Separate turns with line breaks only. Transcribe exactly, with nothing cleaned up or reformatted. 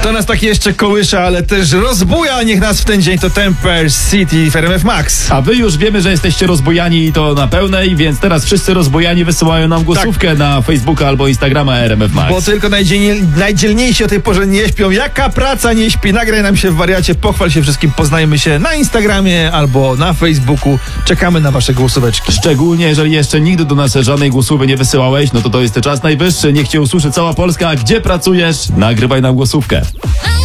To nas tak jeszcze kołysza, ale też rozbuja. Niech nas w ten dzień to Temper City w R M F Max.
A wy już wiemy, że jesteście rozbojani i to na pełnej, więc teraz wszyscy rozbojani wysyłają nam głosówkę tak. na Facebooka albo Instagrama R M F Max.
Bo tylko najdzielniej, najdzielniejsi o tej porze nie śpią. Jaka praca nie śpi? Nagraj nam się w wariacie, pochwal się wszystkim, poznajmy się na Instagramie albo na Facebooku. Czekamy na wasze głosóweczki.
Szczególnie jeżeli jeszcze nigdy do nas żadnej głosówy nie wysyłałeś, no to to jest czas najwyższy. Niech cię usłyszy cała Polska. Gdzie pracujesz? Nagrywaj nam głosówkę.